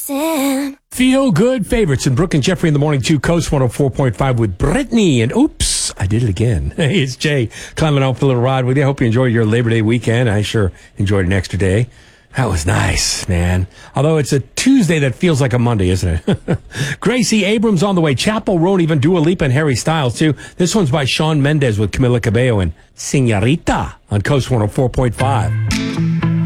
Listen. Feel good favorites in Brooke and Jeffrey in the morning, 2 Coast 104.5 with Brittany. And oops, I did it again. Hey, it's Jay climbing out for a little ride with you. I hope you enjoyed your Labor Day weekend. I sure enjoyed an extra day. That was nice, man. Although it's a Tuesday that feels like a Monday, isn't it? Gracie Abrams on the way. Chapel Roan, even Dua Lipa and Harry Styles, too. This one's by Shawn Mendes with Camila Cabello and Señorita on Coast 104.5.